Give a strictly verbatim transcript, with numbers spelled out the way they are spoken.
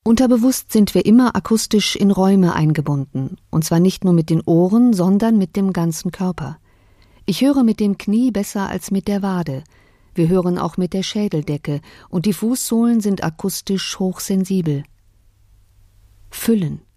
Unterbewusst sind wir immer akustisch in Räume eingebunden, und zwar nicht nur mit den Ohren, sondern mit dem ganzen Körper. Ich höre mit dem Knie besser als mit der Wade. Wir hören auch mit der Schädeldecke, und die Fußsohlen sind akustisch hochsensibel. Füllen.